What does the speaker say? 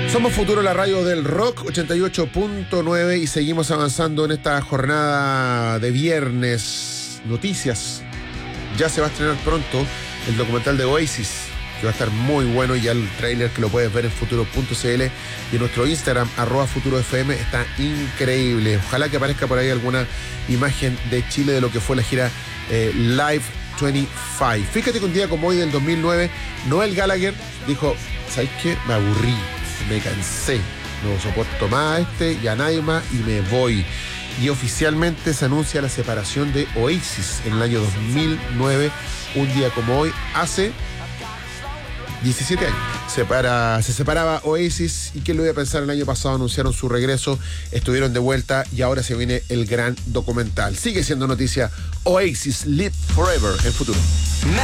Somos Futuro, la radio del rock, 88.9, y seguimos avanzando en esta jornada de viernes. Noticias. Ya se va a estrenar pronto el documental de Oasis, que va a estar muy bueno. Ya el tráiler, que lo puedes ver en futuro.cl y en nuestro Instagram, @FuturoFM, está increíble. Ojalá que aparezca por ahí alguna imagen de Chile de lo que fue la gira Live 25. Fíjate que un día como hoy del 2009, Noel Gallagher dijo: ¿sabes qué? Me aburrí, me cansé, no soporto más ya nadie más, y me voy. Y oficialmente se anuncia la separación de Oasis en el año 2009, un día como hoy, hace 17 años. Se separaba Oasis, y quién lo iba a pensar, el año pasado anunciaron su regreso, estuvieron de vuelta y ahora se viene el gran documental. Sigue siendo noticia Oasis Live Forever en Futuro.